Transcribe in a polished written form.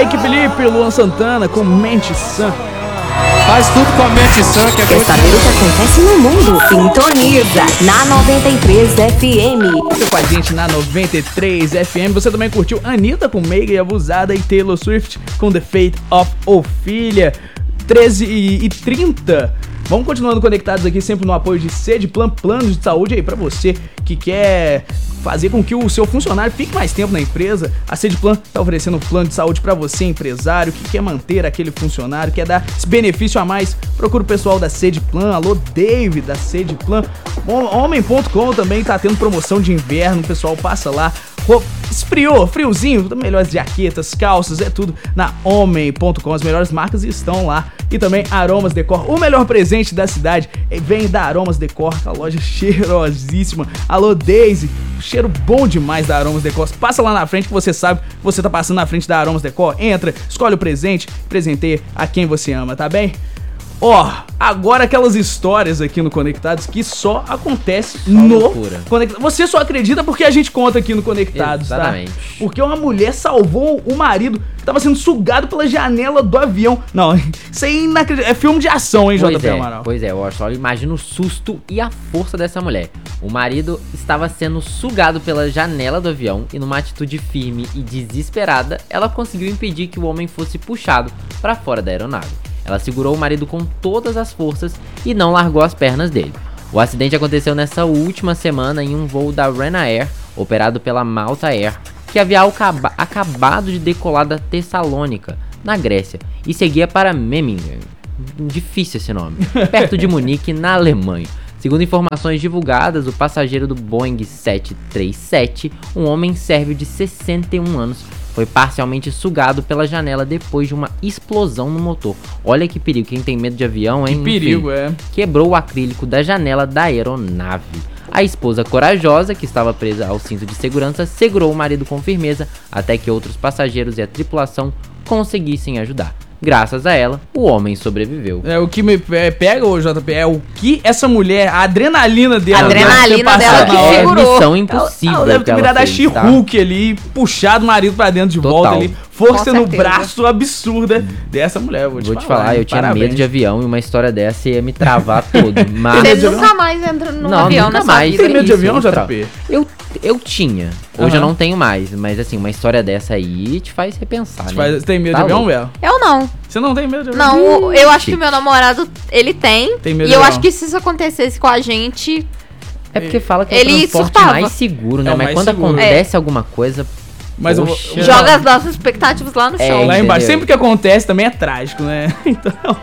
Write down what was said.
Kaique Felipe, Luan Santana com Mente Sã. Faz tudo com a mente sã, que é Quer saber o que acontece no mundo? Sintoniza na 93 FM. Você com a gente na 93 FM. Você também curtiu Anitta com Meiga e Abusada e Taylor Swift com The Fate of Ophelia. 13h30. Vamos continuando conectados aqui, sempre no apoio de Cedplan, planos de saúde aí pra você que quer fazer com que o seu funcionário fique mais tempo na empresa. A Cedplan tá oferecendo um plano de saúde pra você, empresário, que quer manter aquele funcionário, quer dar esse benefício a mais. Procura o pessoal da Cedplan. Alô, Dave, da Cedplan. Homem.com também tá tendo promoção de inverno, o pessoal passa lá. Esfriou, friozinho, melhores jaquetas, calças, é tudo na Homem.com. As melhores marcas estão lá. E também Aromas Decor, o melhor presente da cidade vem da Aromas Decor, a loja cheirosíssima. Alô, Daisy, cheiro bom demais da Aromas Decor. Passa lá na frente que você sabe que você tá passando na frente da Aromas Decor. Entra, escolhe o presente, presenteie a quem você ama, tá bem? Ó, agora aquelas histórias aqui no Conectados que só acontece no Conectados. Você só acredita porque a gente conta aqui no Conectados, exatamente. Tá? Porque uma mulher salvou o marido que tava sendo sugado pela janela do avião. Não, isso aí é filme de ação, hein, JP Amaral? Pois é, eu só imagino o susto e a força dessa mulher. O marido estava sendo sugado pela janela do avião e numa atitude firme e desesperada, ela conseguiu impedir que o homem fosse puxado para fora da aeronave. Ela segurou o marido com todas as forças e não largou as pernas dele. O acidente aconteceu nessa última semana em um voo da Ryanair, operado pela Malta Air, que havia acabado de decolar da Tessalônica, na Grécia, e seguia para Memmingen, difícil esse nome, perto de Munique, na Alemanha. Segundo informações divulgadas, o passageiro do Boeing 737, um homem sérvio de 61 anos, foi parcialmente sugado pela janela depois de uma explosão no motor. Olha que perigo, quem tem medo de avião, hein? Que perigo, quebrou o acrílico da janela da aeronave. A esposa corajosa, que estava presa ao cinto de segurança, segurou o marido com firmeza até que outros passageiros e a tripulação conseguissem ajudar. Graças a ela, o homem sobreviveu. É, o que me pega, ô JP, é o que essa mulher, a adrenalina dela... A adrenalina dela que segurou. É missão impossível. Ela deve ter virado a She-Hulk ali, puxado o marido pra dentro de volta ali. Força no braço absurda dessa mulher, vou te falar. Eu tinha medo de avião e uma história dessa ia me travar todo. Mas... Você nunca mais entra num avião nunca na mais. sua vida. Tem medo de avião, JP? Eu tinha. Hoje eu não tenho mais. Mas assim, uma história dessa aí te faz repensar, né? Você tem medo de avião, Bel? Eu não. Você não tem medo de avião? Não, eu acho que o meu namorado, ele tem. Tem medo e de eu avião. acho que se isso acontecesse com a gente... É porque fala que é o Ele transporte surtava. mais seguro, né? É o mas mais quando seguro. acontece alguma coisa... Mas poxa, Joga as nossas expectativas lá no chão. lá embaixo. entendeu? Sempre que acontece também é trágico, né? Então,